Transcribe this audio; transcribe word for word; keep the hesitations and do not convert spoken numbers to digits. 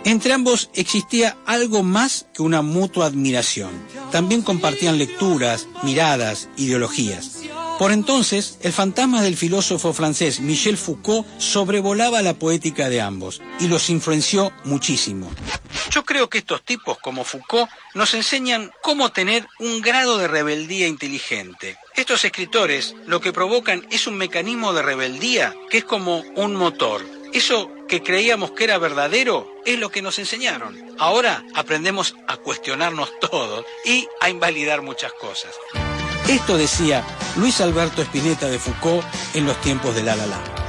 Entre ambos existía algo más que una mutua admiración. También compartían lecturas, miradas, ideologías. Por entonces, el fantasma del filósofo francés Michel Foucault sobrevolaba la poética de ambos y los influenció muchísimo. Yo creo que estos tipos como Foucault nos enseñan cómo tener un grado de rebeldía inteligente. Estos escritores lo que provocan es un mecanismo de rebeldía que es como un motor. Eso que creíamos que era verdadero es lo que nos enseñaron. Ahora aprendemos a cuestionarnos todo y a invalidar muchas cosas. Esto decía Luis Alberto Spinetta de Foucault en los tiempos de La La Land.